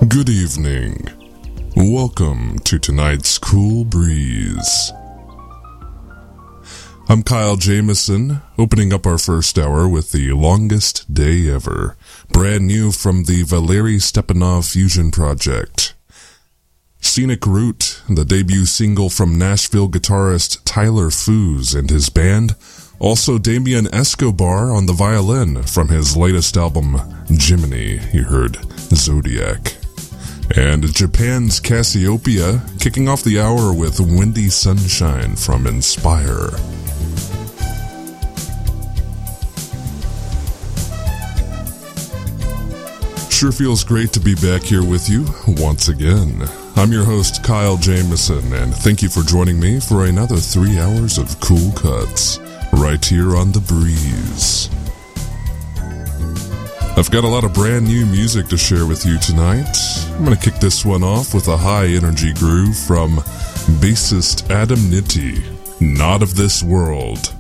Good evening. Welcome to tonight's Cool Breeze. I'm Kyle Jameson, opening up our first hour with The Longest Day Ever, brand new from the Valery Stepanov Fusion Project. Scenic Route, the debut single from Nashville guitarist Tyler Foos and his band. Also Damian Escobar on the violin from his latest album, Jiminy. You heard Zodiac. And Japan's Cassiopeia, kicking off the hour with Windy Sunshine from Inspire. Sure feels great to be back here with you once again. I'm your host, Kyle Jameson, and thank you for joining me for another 3 hours of cool cuts, right here on The Breeze. I've got a lot of brand new music to share with you tonight. I'm going to kick this one off with a high energy groove from bassist Adam Nitti, Not of This World.